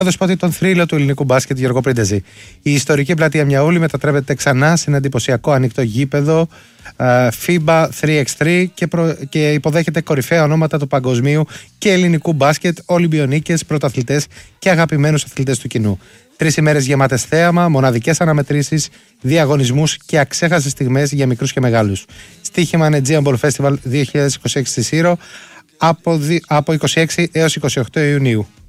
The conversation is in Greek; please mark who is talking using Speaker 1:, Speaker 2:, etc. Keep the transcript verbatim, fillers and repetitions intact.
Speaker 1: Σπάτη τον θρύλο του ελληνικού μπάσκετ Γιώργο Πρίντεζη. Η ιστορική πλατεία Μιαούλη μετατρέπεται ξανά σε ένα εντυπωσιακό ανοιχτό γήπεδο φίμπα τρία εξ τρία και, προ... και υποδέχεται κορυφαία ονόματα του παγκοσμίου και ελληνικού μπάσκετ, Ολυμπιονίκες, πρωταθλητές και αγαπημένους αθλητές του κοινού. Τρεις ημέρες γεμάτες θέαμα, μοναδικές αναμετρήσεις, διαγωνισμούς και αξέχαστες στιγμές για μικρούς και μεγάλους. Στοίχημα Aegean Ball Festival δύο χιλιάδες είκοσι έξι στη Σύρο από, δι... από είκοσι έξι έως είκοσι οκτώ Ιουνίου.